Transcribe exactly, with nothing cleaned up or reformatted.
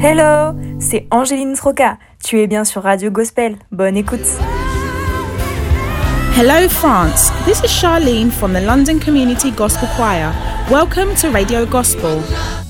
Hello, c'est Angéline Troca. Tu es bien sur Radio Gospel. Bonne écoute. Hello France, this is Charlene from the London Community Gospel Choir. Welcome to Radio Gospel.